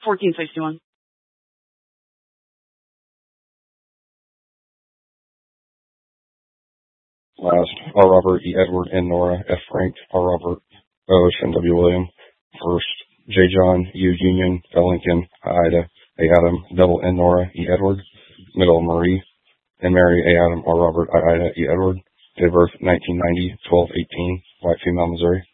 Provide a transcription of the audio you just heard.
1461. Last, R. Robert, E. Edward, N. Nora, F. Frank, R. Robert, O. Ocean, W. William. First, J. John, U. Union, L. Lincoln, I. Ida, A. Adam, double N. Nora, E. Edward. Middle, Marie, and Mary, A. Adam, R. Robert, I. Ida, E. Edward. Date of birth, 1990, 12/18, White, female, Missouri.